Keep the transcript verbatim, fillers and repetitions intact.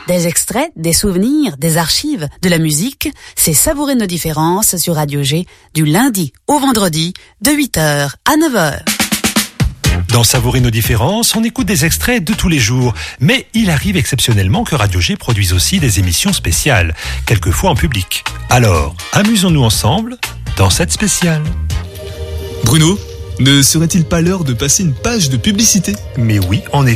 Des extraits, des souvenirs, des archives, de la musique, c'est Savourer nos différences sur Radio G du lundi au vendredi de huit heures à neuf heures. Dans Savourer nos différences, on écoute des extraits de tous les jours. Mais il arrive exceptionnellement que Radio G produise aussi des émissions spéciales, quelquefois en public. Alors, amusons-nous ensemble dans cette spéciale. Bruno, ne serait-il pas l'heure de passer une page de publicité ? Mais oui, en effet.